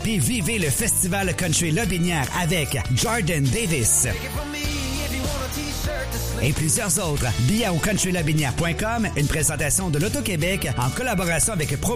puis vivez le Festival Country Lotbinière avec Jordan Davis et plusieurs autres. Billets au countrylotbinière.com, une présentation de l'Auto-Québec en collaboration avec Pro